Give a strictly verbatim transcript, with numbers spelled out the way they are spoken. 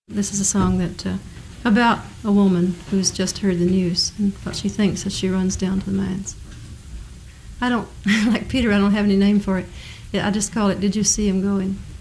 This is a song that uh, about a woman who's just heard the news and what she thinks as she runs down to the mines. I don't, like Peter, I don't have any name for it. Yeah, I just call it, Did You See Him Going?